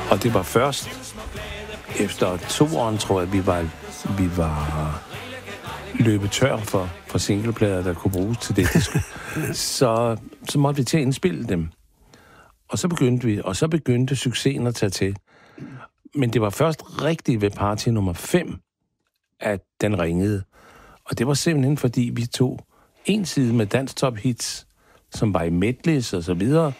Og det var først efter 2 år, tror jeg, vi var løbet tør for singleplader, der kunne bruges til det. så måtte vi til at indspille dem. Og så begyndte succesen at tage til. Men det var først rigtigt ved party nummer 5, at den ringede. Og det var simpelthen, fordi vi tog en side med Dansk Top Hits, som var i medleys og så videre.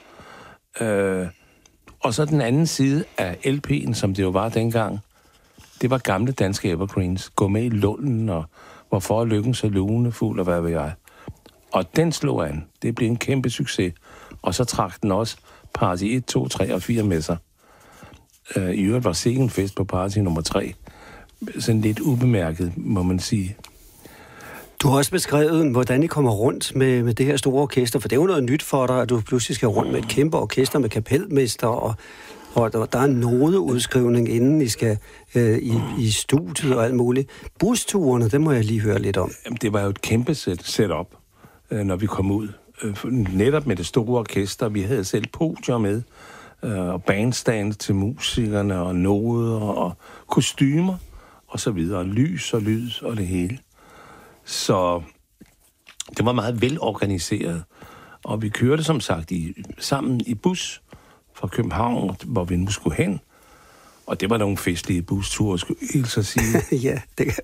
Og så den anden side af LP'en, som det jo var dengang, det var gamle danske evergreens. Gå med i Lunden, og Hvorfor er lykken så lunefuld, og hvad ved jeg. Og den slog an. Det blev en kæmpe succes. Og så trak den også party 1, 2, 3 og 4 med sig. I øvrigt var sikken fest på party nummer 3. Sådan lidt ubemærket, må man sige. Du har også beskrevet, hvordan I kommer rundt med det her store orkester, for det er jo noget nyt for dig, at du pludselig skal rundt med et kæmpe orkester med kapelmester, og der er en nodeudskrivning, inden I skal i studiet og alt muligt. Busturene, det må jeg lige høre lidt om. Det var jo et kæmpe setup, når vi kom ud. Netop med det store orkester. Vi havde selv podier med, og bandstand til musikerne, og noder, og kostymer, og så videre. Lys og lyd og det hele. Så det var meget velorganiseret. Og vi kørte som sagt sammen i bus fra København, hvor vi nu skulle hen. Og det var nogle festlige busture, skulle jeg så sige. Ja, det kan